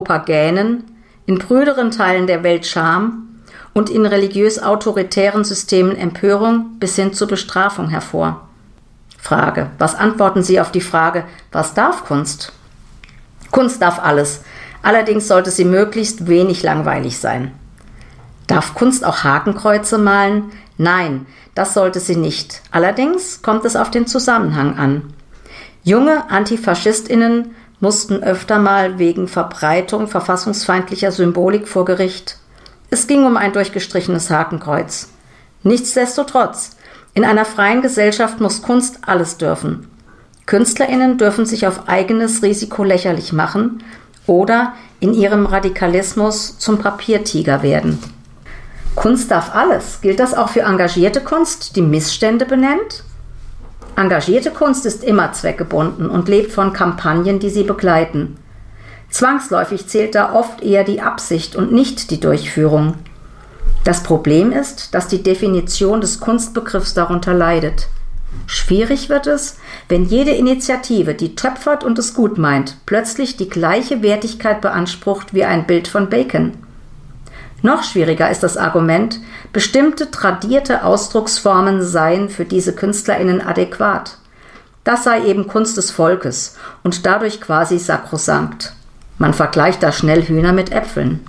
Europa gähnen, in brüderen Teilen der Welt Scham und in religiös-autoritären Systemen Empörung bis hin zur Bestrafung hervor. Frage: Was antworten Sie auf die Frage, was darf Kunst? Kunst darf alles, allerdings sollte sie möglichst wenig langweilig sein. Darf Kunst auch Hakenkreuze malen? Nein, das sollte sie nicht. Allerdings kommt es auf den Zusammenhang an. Junge AntifaschistInnen mussten öfter mal wegen Verbreitung verfassungsfeindlicher Symbolik vor Gericht. Es ging um ein durchgestrichenes Hakenkreuz. Nichtsdestotrotz, in einer freien Gesellschaft muss Kunst alles dürfen. KünstlerInnen dürfen sich auf eigenes Risiko lächerlich machen oder in ihrem Radikalismus zum Papiertiger werden. Kunst darf alles. Gilt das auch für engagierte Kunst, die Missstände benennt? Engagierte Kunst ist immer zweckgebunden und lebt von Kampagnen, die sie begleiten. Zwangsläufig zählt da oft eher die Absicht und nicht die Durchführung. Das Problem ist, dass die Definition des Kunstbegriffs darunter leidet. Schwierig wird es, wenn jede Initiative, die töpfert und es gut meint, plötzlich die gleiche Wertigkeit beansprucht wie ein Bild von Bacon. Noch schwieriger ist das Argument, bestimmte tradierte Ausdrucksformen seien für diese KünstlerInnen adäquat. Das sei eben Kunst des Volkes und dadurch quasi sakrosankt. Man vergleicht da schnell Hühner mit Äpfeln.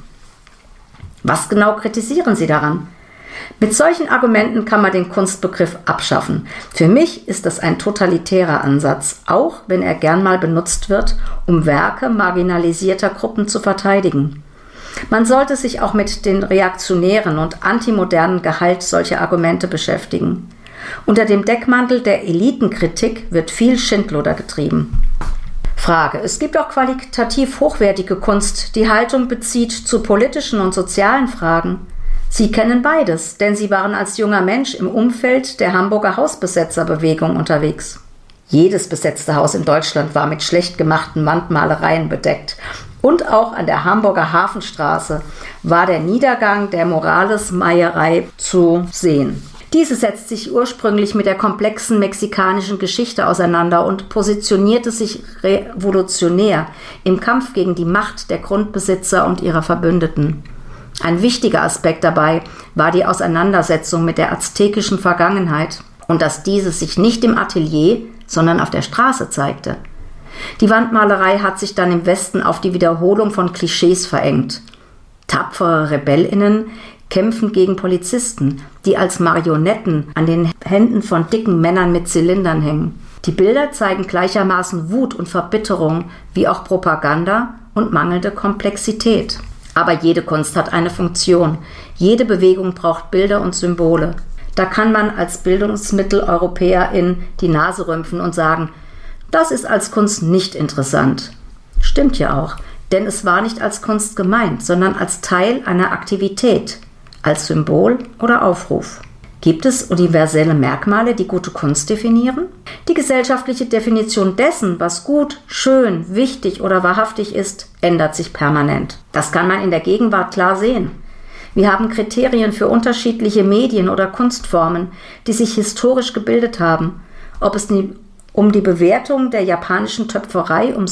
Was genau kritisieren Sie daran? Mit solchen Argumenten kann man den Kunstbegriff abschaffen. Für mich ist das ein totalitärer Ansatz, auch wenn er gern mal benutzt wird, um Werke marginalisierter Gruppen zu verteidigen. Man sollte sich auch mit den reaktionären und antimodernen Gehalt solcher Argumente beschäftigen. Unter dem Deckmantel der Elitenkritik wird viel Schindluder getrieben. Frage: Es gibt auch qualitativ hochwertige Kunst, die Haltung bezieht zu politischen und sozialen Fragen. Sie kennen beides, denn Sie waren als junger Mensch im Umfeld der Hamburger Hausbesetzerbewegung unterwegs. Jedes besetzte Haus in Deutschland war mit schlecht gemachten Wandmalereien bedeckt. Und auch an der Hamburger Hafenstraße war der Niedergang der Morales-Meierei zu sehen. Diese setzt sich ursprünglich mit der komplexen mexikanischen Geschichte auseinander und positionierte sich revolutionär im Kampf gegen die Macht der Grundbesitzer und ihrer Verbündeten. Ein wichtiger Aspekt dabei war die Auseinandersetzung mit der aztekischen Vergangenheit und dass diese sich nicht im Atelier, sondern auf der Straße zeigte. Die Wandmalerei hat sich dann im Westen auf die Wiederholung von Klischees verengt. Tapfere RebellInnen kämpfen gegen Polizisten, die als Marionetten an den Händen von dicken Männern mit Zylindern hängen. Die Bilder zeigen gleichermaßen Wut und Verbitterung wie auch Propaganda und mangelnde Komplexität. Aber jede Kunst hat eine Funktion. Jede Bewegung braucht Bilder und Symbole. Da kann man als Bildungsmitteleuropäerin die Nase rümpfen und sagen, das ist als Kunst nicht interessant. Stimmt ja auch, denn es war nicht als Kunst gemeint, sondern als Teil einer Aktivität, als Symbol oder Aufruf. Gibt es universelle Merkmale, die gute Kunst definieren? Die gesellschaftliche Definition dessen, was gut, schön, wichtig oder wahrhaftig ist, ändert sich permanent. Das kann man in der Gegenwart klar sehen. Wir haben Kriterien für unterschiedliche Medien oder Kunstformen, die sich historisch gebildet haben. Ob es um die Bewertung der japanischen Töpferei um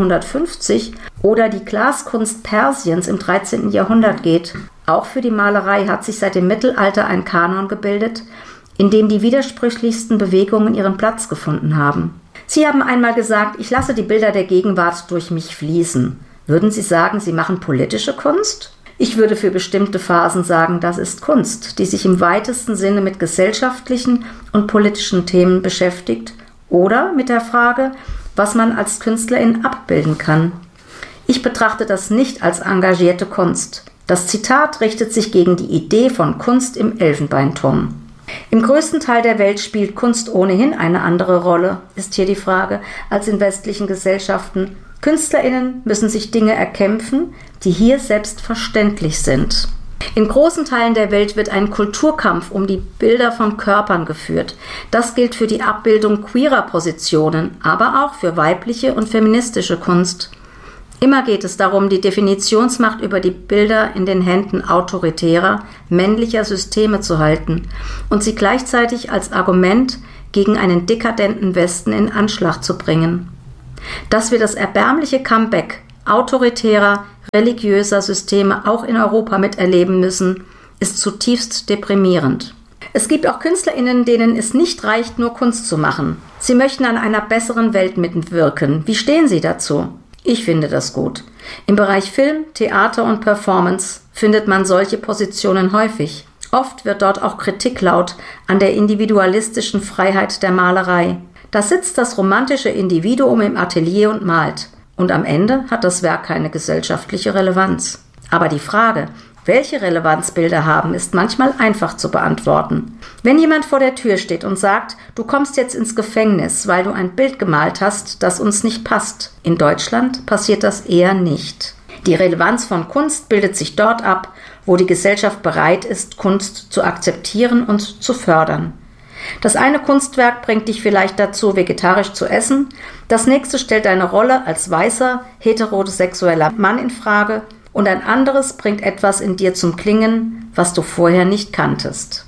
1750 oder die Glaskunst Persiens im 13. Jahrhundert geht. Auch für die Malerei hat sich seit dem Mittelalter ein Kanon gebildet, in dem die widersprüchlichsten Bewegungen ihren Platz gefunden haben. Sie haben einmal gesagt, ich lasse die Bilder der Gegenwart durch mich fließen. Würden Sie sagen, Sie machen politische Kunst? Ich würde für bestimmte Phasen sagen, das ist Kunst, die sich im weitesten Sinne mit gesellschaftlichen und politischen Themen beschäftigt oder mit der Frage, was man als Künstlerin abbilden kann. Ich betrachte das nicht als engagierte Kunst. Das Zitat richtet sich gegen die Idee von Kunst im Elfenbeinturm. Im größten Teil der Welt spielt Kunst ohnehin eine andere Rolle, ist hier die Frage, als in westlichen Gesellschaften. KünstlerInnen müssen sich Dinge erkämpfen, die hier selbstverständlich sind. In großen Teilen der Welt wird ein Kulturkampf um die Bilder von Körpern geführt. Das gilt für die Abbildung queerer Positionen, aber auch für weibliche und feministische Kunst. Immer geht es darum, die Definitionsmacht über die Bilder in den Händen autoritärer, männlicher Systeme zu halten und sie gleichzeitig als Argument gegen einen dekadenten Westen in Anschlag zu bringen. Dass wir das erbärmliche Comeback autoritärer, religiöser Systeme auch in Europa miterleben müssen, ist zutiefst deprimierend. Es gibt auch KünstlerInnen, denen es nicht reicht, nur Kunst zu machen. Sie möchten an einer besseren Welt mitwirken. Wie stehen Sie dazu? Ich finde das gut. Im Bereich Film, Theater und Performance findet man solche Positionen häufig. Oft wird dort auch Kritik laut an der individualistischen Freiheit der Malerei. Da sitzt das romantische Individuum im Atelier und malt. Und am Ende hat das Werk keine gesellschaftliche Relevanz. Aber die Frage, welche Relevanz Bilder haben, ist manchmal einfach zu beantworten. Wenn jemand vor der Tür steht und sagt, du kommst jetzt ins Gefängnis, weil du ein Bild gemalt hast, das uns nicht passt. In Deutschland passiert das eher nicht. Die Relevanz von Kunst bildet sich dort ab, wo die Gesellschaft bereit ist, Kunst zu akzeptieren und zu fördern. Das eine Kunstwerk bringt dich vielleicht dazu, vegetarisch zu essen, das nächste stellt deine Rolle als weißer, heterosexueller Mann in Frage und ein anderes bringt etwas in dir zum Klingen, was du vorher nicht kanntest.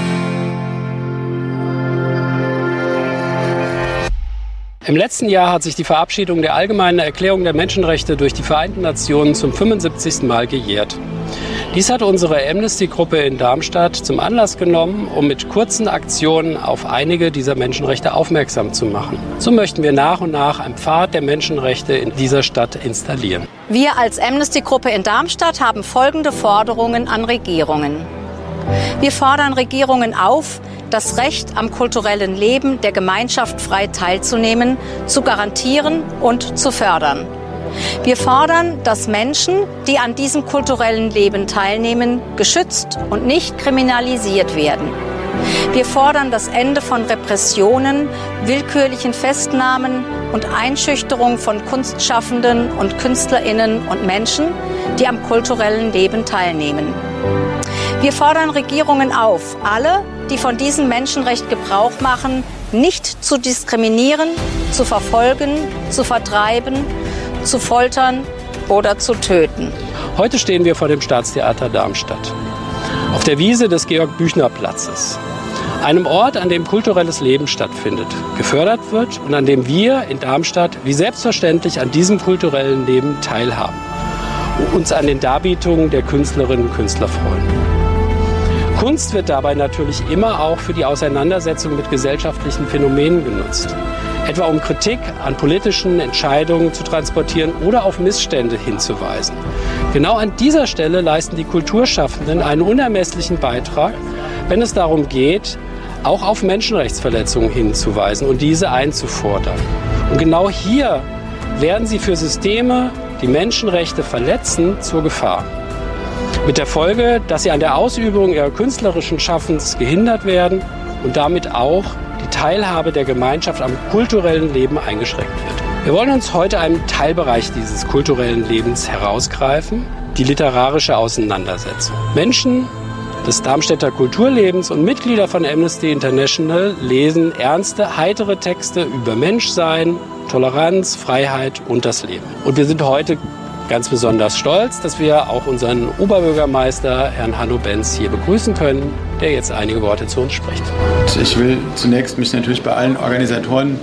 Im letzten Jahr hat sich die Verabschiedung der Allgemeinen Erklärung der Menschenrechte durch die Vereinten Nationen zum 75. Mal gejährt. Dies hat unsere Amnesty-Gruppe in Darmstadt zum Anlass genommen, um mit kurzen Aktionen auf einige dieser Menschenrechte aufmerksam zu machen. So möchten wir nach und nach einen Pfad der Menschenrechte in dieser Stadt installieren. Wir als Amnesty-Gruppe in Darmstadt haben folgende Forderungen an Regierungen. Wir fordern Regierungen auf, das Recht am kulturellen Leben der Gemeinschaft frei teilzunehmen, zu garantieren und zu fördern. Wir fordern, dass Menschen, die an diesem kulturellen Leben teilnehmen, geschützt und nicht kriminalisiert werden. Wir fordern das Ende von Repressionen, willkürlichen Festnahmen und Einschüchterung von Kunstschaffenden und KünstlerInnen und Menschen, die am kulturellen Leben teilnehmen. Wir fordern Regierungen auf, alle, die von diesem Menschenrecht Gebrauch machen, nicht zu diskriminieren, zu verfolgen, zu vertreiben, zu foltern oder zu töten. Heute stehen wir vor dem Staatstheater Darmstadt, auf der Wiese des Georg-Büchner-Platzes, einem Ort, an dem kulturelles Leben stattfindet, gefördert wird und an dem wir in Darmstadt wie selbstverständlich an diesem kulturellen Leben teilhaben und uns an den Darbietungen der Künstlerinnen und Künstler freuen. Kunst wird dabei natürlich immer auch für die Auseinandersetzung mit gesellschaftlichen Phänomenen genutzt. Etwa um Kritik an politischen Entscheidungen zu transportieren oder auf Missstände hinzuweisen. Genau an dieser Stelle leisten die Kulturschaffenden einen unermesslichen Beitrag, wenn es darum geht, auch auf Menschenrechtsverletzungen hinzuweisen und diese einzufordern. Und genau hier werden sie für Systeme, die Menschenrechte verletzen, zur Gefahr. Mit der Folge, dass sie an der Ausübung ihrer künstlerischen Schaffens gehindert werden und damit auch die Teilhabe der Gemeinschaft am kulturellen Leben eingeschränkt wird. Wir wollen uns heute einen Teilbereich dieses kulturellen Lebens herausgreifen, die literarische Auseinandersetzung. Menschen des Darmstädter Kulturlebens und Mitglieder von Amnesty International lesen ernste, heitere Texte über Menschsein, Toleranz, Freiheit und das Leben. Und wir sind heute ganz besonders stolz, dass wir auch unseren Oberbürgermeister, Herrn Hanno Benz, hier begrüßen können, der jetzt einige Worte zu uns spricht. Ich will zunächst mich natürlich bei allen Organisatorinnen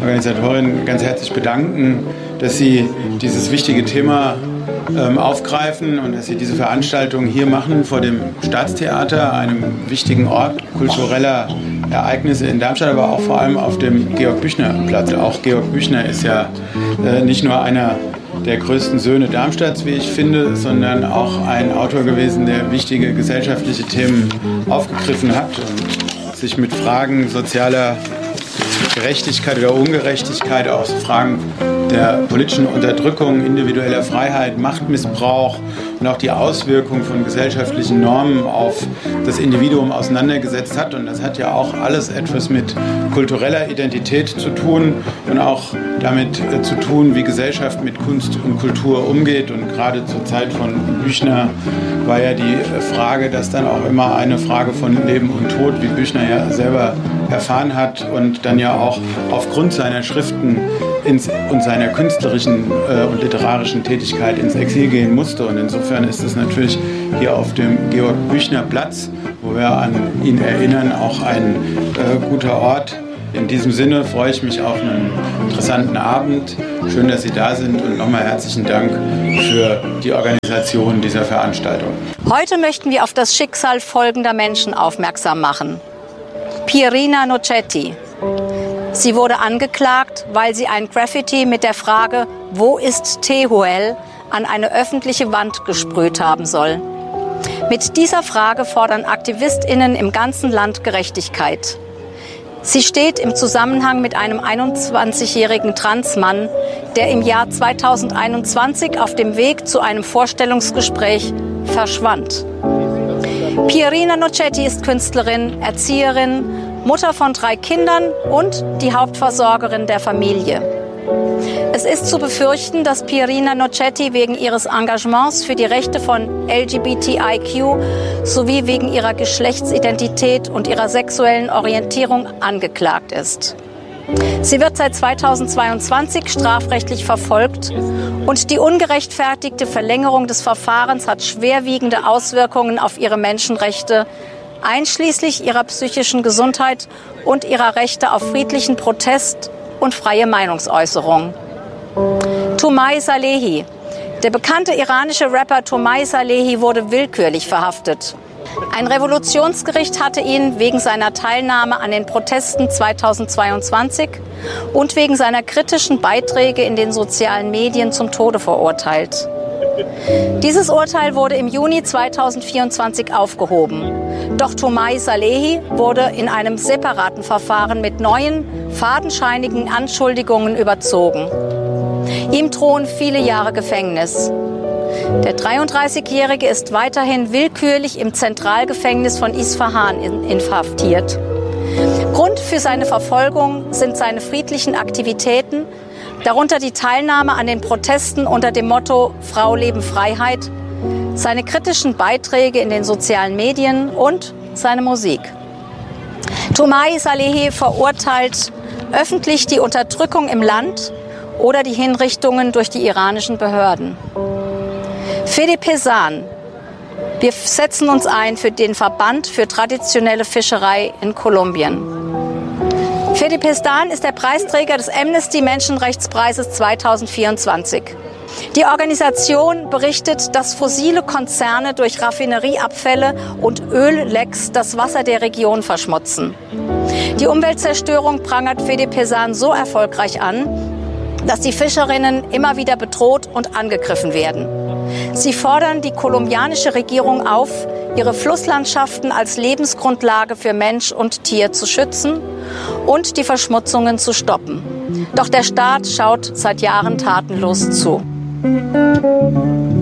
ganz herzlich bedanken, dass sie dieses wichtige Thema aufgreifen und dass sie diese Veranstaltung hier machen vor dem Staatstheater, einem wichtigen Ort kultureller Ereignisse in Darmstadt, aber auch vor allem auf dem Georg-Büchner-Platz. Auch Georg Büchner ist ja nicht nur einer der größten Söhne Darmstadts, wie ich finde, sondern auch ein Autor gewesen, der wichtige gesellschaftliche Themen aufgegriffen hat und sich mit Fragen sozialer Gerechtigkeit oder Ungerechtigkeit, auch Fragen der politischen Unterdrückung, individueller Freiheit, Machtmissbrauch und auch die Auswirkungen von gesellschaftlichen Normen auf das Individuum auseinandergesetzt hat. Und das hat ja auch alles etwas mit kultureller Identität zu tun und auch damit zu tun, wie Gesellschaft mit Kunst und Kultur umgeht. Und gerade zur Zeit von Büchner war ja die Frage, dass dann auch immer eine Frage von Leben und Tod, wie Büchner ja selber erfahren hat und dann ja auch aufgrund seiner Schriften und seiner künstlerischen und literarischen Tätigkeit ins Exil gehen musste. Und insofern ist es natürlich hier auf dem Georg-Büchner-Platz, wo wir an ihn erinnern, auch ein guter Ort, In diesem Sinne freue ich mich auf einen interessanten Abend. Schön, dass Sie da sind und nochmal herzlichen Dank für die Organisation dieser Veranstaltung. Heute möchten wir auf das Schicksal folgender Menschen aufmerksam machen. Pierina Nocetti. Sie wurde angeklagt, weil sie ein Graffiti mit der Frage „Wo ist Tehuel?" an eine öffentliche Wand gesprüht haben soll. Mit dieser Frage fordern AktivistInnen im ganzen Land Gerechtigkeit. Sie steht im Zusammenhang mit einem 21-jährigen Transmann, der im Jahr 2021 auf dem Weg zu einem Vorstellungsgespräch verschwand. Pierina Nocetti ist Künstlerin, Erzieherin, Mutter von 3 Kindern und die Hauptversorgerin der Familie. Es ist zu befürchten, dass Pierina Nocetti wegen ihres Engagements für die Rechte von LGBTIQ sowie wegen ihrer Geschlechtsidentität und ihrer sexuellen Orientierung angeklagt ist. Sie wird seit 2022 strafrechtlich verfolgt und die ungerechtfertigte Verlängerung des Verfahrens hat schwerwiegende Auswirkungen auf ihre Menschenrechte, einschließlich ihrer psychischen Gesundheit und ihrer Rechte auf friedlichen Protest und freie Meinungsäußerung. Toomaj Salehi. Der bekannte iranische Rapper Toomaj Salehi wurde willkürlich verhaftet. Ein Revolutionsgericht hatte ihn wegen seiner Teilnahme an den Protesten 2022 und wegen seiner kritischen Beiträge in den sozialen Medien zum Tode verurteilt. Dieses Urteil wurde im Juni 2024 aufgehoben. Doch Toomaj Salehi wurde in einem separaten Verfahren mit neuen, fadenscheinigen Anschuldigungen überzogen. Ihm drohen viele Jahre Gefängnis. Der 33-Jährige ist weiterhin willkürlich im Zentralgefängnis von Isfahan inhaftiert. Grund für seine Verfolgung sind seine friedlichen Aktivitäten, darunter die Teilnahme an den Protesten unter dem Motto »Frau, Leben, Freiheit«, seine kritischen Beiträge in den sozialen Medien und seine Musik. Toomaj Salehi verurteilt öffentlich die Unterdrückung im Land oder die Hinrichtungen durch die iranischen Behörden. Fede Pesan. Wir setzen uns ein für den Verband für traditionelle Fischerei in Kolumbien. Fede Pesan ist der Preisträger des Amnesty-Menschenrechtspreises 2024. Die Organisation berichtet, dass fossile Konzerne durch Raffinerieabfälle und Öllecks das Wasser der Region verschmutzen. Die Umweltzerstörung prangert Fede Pesan so erfolgreich an, dass die Fischerinnen immer wieder bedroht und angegriffen werden. Sie fordern die kolumbianische Regierung auf, ihre Flusslandschaften als Lebensgrundlage für Mensch und Tier zu schützen und die Verschmutzungen zu stoppen. Doch der Staat schaut seit Jahren tatenlos zu.